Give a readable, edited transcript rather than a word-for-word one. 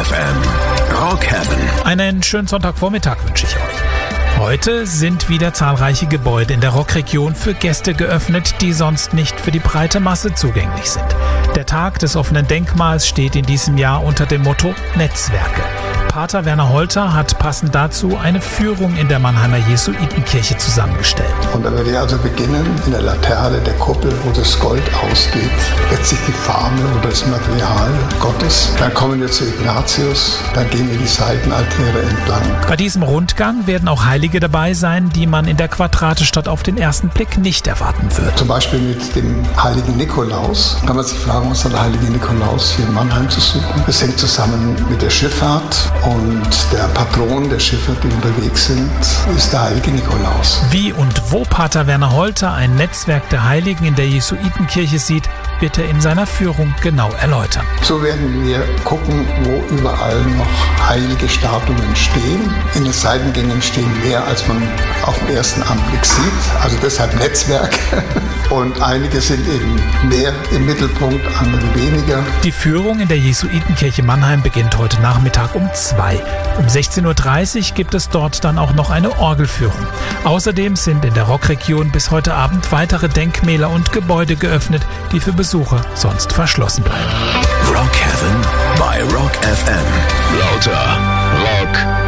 FM. Rock Heaven. Einen schönen Sonntagvormittag wünsche ich euch. Heute sind wieder zahlreiche Gebäude in der Rockregion für Gäste geöffnet, die sonst nicht für die breite Masse zugänglich sind. Der Tag des offenen Denkmals steht in diesem Jahr unter dem Motto Netzwerke. Pater Werner Holter hat passend dazu eine Führung in der Mannheimer Jesuitenkirche zusammengestellt. Und da werde ich also beginnen in der Laterne der Kuppel, wo das Gold ausgeht, letztlich die Farbe oder das Material Gottes. Dann kommen wir zu Ignatius, dann gehen wir die Seitenaltäre entlang. Bei diesem Rundgang werden auch Heilige dabei sein, die man in der Quadratestadt auf den ersten Blick nicht erwarten würde. Zum Beispiel mit dem heiligen Nikolaus. Kann man sich fragen, was hat der heilige Nikolaus hier in Mannheim zu suchen? Das hängt zusammen mit der Schifffahrt. Und der Patron der Schiffer, die unterwegs sind, ist der heilige Nikolaus. Wie und wo Pater Werner Holter ein Netzwerk der Heiligen in der Jesuitenkirche sieht, wird er in seiner Führung genau erläutern. So werden wir gucken, wo überall noch heilige Statuen stehen. In den Seitengängen stehen mehr, als man auf den ersten Anblick sieht. Also deshalb Netzwerk. Und einige sind eben mehr im Mittelpunkt, andere weniger. Die Führung in der Jesuitenkirche Mannheim beginnt heute Nachmittag um 2. Um 16.30 Uhr gibt es dort dann auch noch eine Orgelführung. Außerdem sind in der Rockregion bis heute Abend weitere Denkmäler und Gebäude geöffnet, die für Besucher sonst verschlossen bleiben. Rock Heaven bei Rock FM. Lauter Rock